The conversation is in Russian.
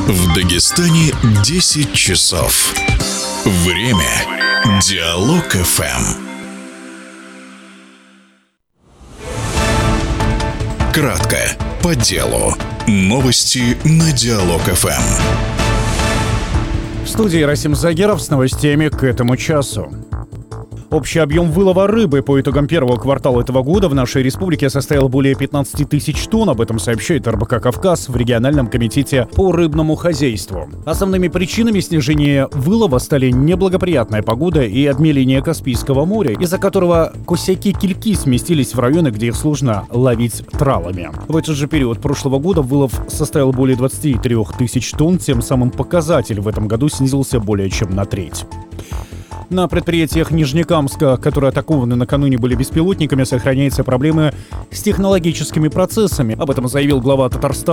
В Дагестане 10 часов. Время Диалог ФМ. Кратко, по делу. Новости на Диалог ФМ. В студии Расим Загеров с новостями к этому часу. Общий объем вылова рыбы по итогам первого квартала этого года в нашей республике составил более 15 тысяч тонн. Об этом сообщает РБК «Кавказ» в региональном комитете по рыбному хозяйству. Основными причинами снижения вылова стали неблагоприятная погода и обмеление Каспийского моря, из-за которого косяки-кильки сместились в районы, где их сложно ловить тралами. В этот же период прошлого года вылов составил более 23 тысяч тонн, тем самым показатель в этом году снизился более чем на треть. На предприятиях Нижнекамска, которые атакованы накануне были беспилотниками, сохраняются проблемы с технологическими процессами. Об этом заявил глава Татарстана